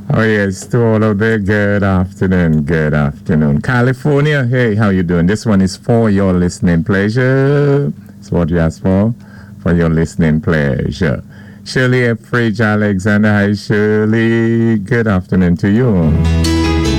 Oh yes, to all of the good afternoon, good afternoon. California, hey, how you doing? This one is for your listening pleasure. It's what you asked for your listening pleasure. Shirley Fridge Alexander, hi Shirley, good afternoon to you.